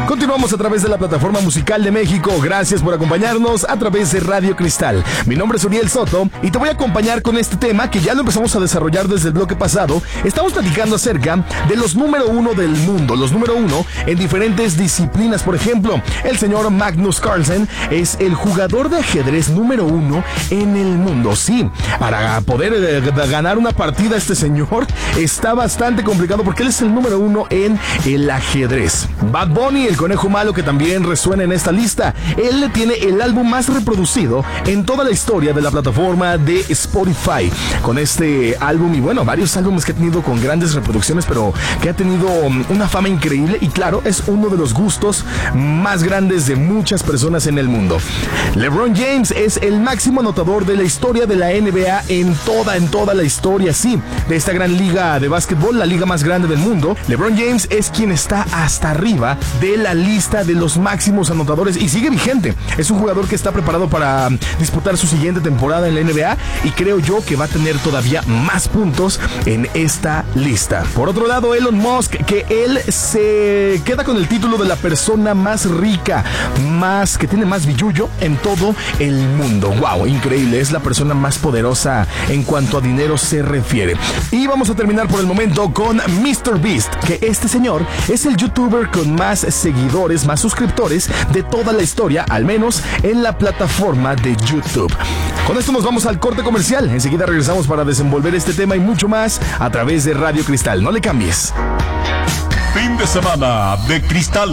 Continuamos a través de la plataforma musical de México. Gracias por acompañarnos a través de Radio Cristal. Mi nombre es Uriel Soto y te voy a acompañar con este tema que ya lo empezamos a desarrollar desde el bloque pasado. Estamos platicando acerca de los número uno del mundo, los número uno en diferentes disciplinas. Por ejemplo, el señor Magnus Carlsen es el jugador de ajedrez número uno en el mundo. Sí, para poder ganar una partida este señor está bastante complicado porque él es el número uno en el ajedrez. Bad Bunny, el conejo malo, que también resuena en esta lista. Él tiene el álbum más reproducido en toda la historia de la plataforma de Spotify. Con este álbum y bueno, varios álbumes que ha tenido con grandes reproducciones, pero que ha tenido una fama increíble y claro, es uno de los gustos más grandes de muchas personas en el mundo. LeBron James es el máximo anotador de la historia de la NBA en toda la historia, sí, de esta gran liga de básquetbol, la liga más grande del mundo. LeBron James es quien está hasta arriba de la lista de los máximos anotadores y sigue vigente. Es un jugador que está preparado para disputar su siguiente temporada en la NBA y creo yo que va a tener todavía más puntos en esta lista. Por otro lado, Elon Musk, que él se queda con el título de la persona más rica, que tiene más billullo en todo el mundo. Wow, increíble, es la persona más poderosa en cuanto a dinero se refiere. Y vamos a terminar por el momento con MrBeast, que este señor es el youtuber con más seguidores, más suscriptores de toda la historia, al menos en la plataforma de YouTube. Con esto nos vamos al corte comercial. Enseguida regresamos para desenvolver este tema y mucho más a través de Radio Cristal. No le cambies. Fin de semana de Cristal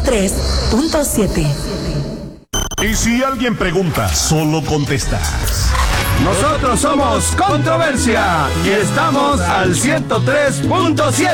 103.7. Y si alguien pregunta, solo contestas. Nosotros somos Controversia y estamos al 103.7.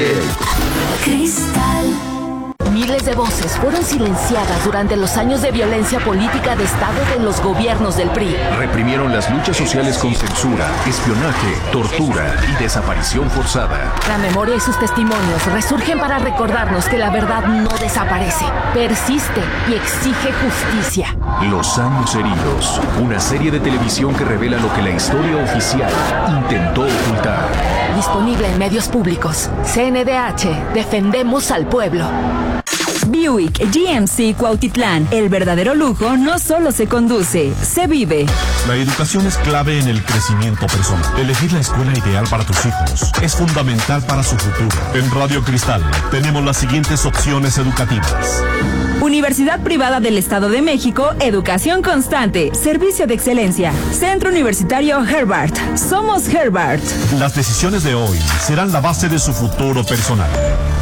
Cristal. Miles de voces fueron silenciadas durante los años de violencia política de Estado de los gobiernos del PRI. Reprimieron las luchas sociales con censura, espionaje, tortura y desaparición forzada. La memoria y sus testimonios resurgen para recordarnos que la verdad no desaparece, persiste y exige justicia. Los años heridos, una serie de televisión que revela lo que la historia oficial intentó ocultar. Disponible en medios públicos. CNDH, defendemos al pueblo. Buick GMC Cuautitlán. El verdadero lujo no solo se conduce, se vive. La educación es clave en el crecimiento personal. Elegir la escuela ideal para tus hijos es fundamental para su futuro. En Radio Cristal tenemos las siguientes opciones educativas. Universidad Privada del Estado de México, educación constante, servicio de excelencia. Centro Universitario Herbart. Somos Herbart. Las decisiones de hoy serán la base de su futuro personal.